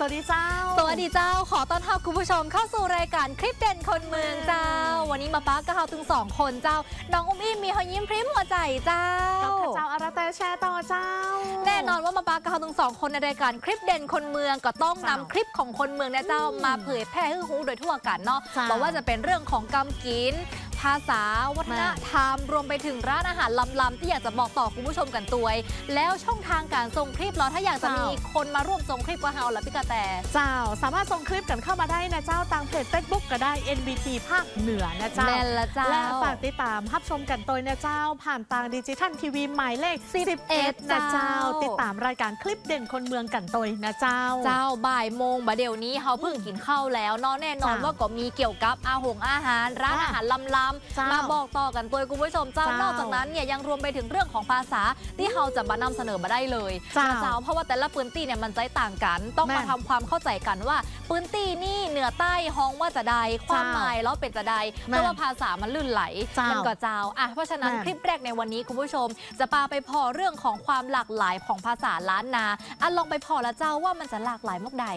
วัสดีเจ้าสวัสดีเจ้าขอต้อนรับคุณผู้ชมเข้าสู่รายการคลิปเด่นคนเมืองเจ้าวันนี้มาป้ากับเราถึง2คนเจ้าน้องอุ้มอิ่มมีหอยยิ้มพริ้มหัวใจเจ้ากับเจ้าอาราเตแชร์ต่อเจ้าแน่นอนว่ามาป้ากับเราถึง2คนในรายการคลิปเด่นคนเมืองก็ต้องนำคลิปของคนเมืองนะเจ้ามาเผยแพร่ให้หูโดยทั่วกันเนาะบอกว่าจะเป็นเรื่องของกำกินภาษาวัฒนธรรมรวมไปถึงร้านอาหารล้ำๆที่อยากจะบอกต่อคุณผู้ชมกันตัวแล้วช่องทางการส่งคลิปเราถ้าอยากจะมีคนมาร่วมส่งคลิปกับเราล่ะพี่กระแตเจ้าสามารถส่งคลิปกันเข้ามาได้นะเจ้าทางเพจ Facebook ก็ได้ NBT ภาคเหนือนะเจ้าและฝากติดตามรับชมกันตัวนะเจ้าผ่านทางดิจิทัลทีวีหมายเลข11นะเจ้าติดตามรายการคลิปเด่นคนเมืองกันตัวนะเจ้าบ่ายโมงบ่เดี๋ยวนี้เขาเพิ่งกินข้าวแล้วเนาะแน่นอนว่าก็มีเกี่ยวกับอาหารร้านอาหารล้ำๆมาบอกต่อกันตัวคุณผู้ชมเจ้านอกจากนั้นเนี่ยยังรวมไปถึงเรื่องของภาษาที่เราจะมานำเสนอมาได้เลยเจ้าเพราะว่าแต่ละพื้นที่เนี่ยมันใจต่างกันต้องมาทำความเข้าใจกันว่าพื้นที่นี่เหนือใต้ห้องว่าจะใดความหมายแล้วเป็นจะใดเพราะว่าภาษามันลื่นไหลมันก็เจ้าเพราะฉะนั้นคลิปแรกในวันนี้คุณผู้ชมจะพาไปพอเรื่องของความหลากหลายของภาษาล้านนาลองไปพอละเจ้าว่ามันจะหลากหลายมากใด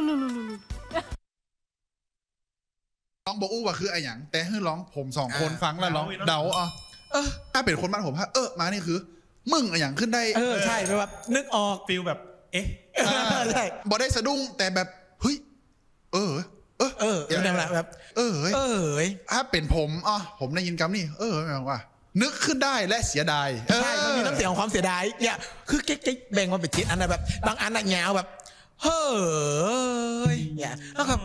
ร้องบอกอู้ว่าคือไอ้หยังแต่ให้ร้องผม2 คนฟังแล้วร้องเดาถ้าเป็นคนบ้านผมมานี่คือมึงไอ้หยังขึ้นได้ใช่แบบนึกออกฟิลแบบใช่บอกได้สะดุ้งแต่แบบเฮ้ยอย่างแบบถ้าเป็นผมได้ยินคำนี่แบบว่านึกขึ้นได้และเสียดายใช่มันมีน้ำเสียงของความเสียดายเนี่ยคือเก๊กแบ่งมาเป็นชิ้นอันนั้นแบบบางอันน่ะแงวแบบเฮ้ยเนี่ยแล้วก็